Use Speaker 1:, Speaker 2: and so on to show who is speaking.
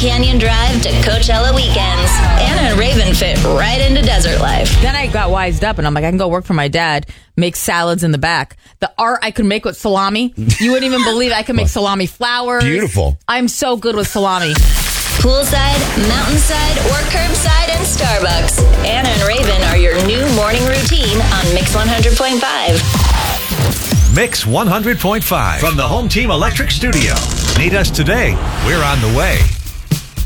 Speaker 1: Canyon Drive to Coachella weekends. Anna and Raven fit right into desert life.
Speaker 2: Then I got wised up and I'm like, I can go work for my dad, make salads in the back. The art I could make with salami, you wouldn't even believe I could make salami flowers.
Speaker 3: Beautiful.
Speaker 2: I'm so good with salami.
Speaker 1: Poolside, mountainside, or curbside in Starbucks. Anna and Raven are your new morning routine on Mix 100.5.
Speaker 4: Mix 100.5 from the Home Team Electric Studio. Need us today? We're on the way.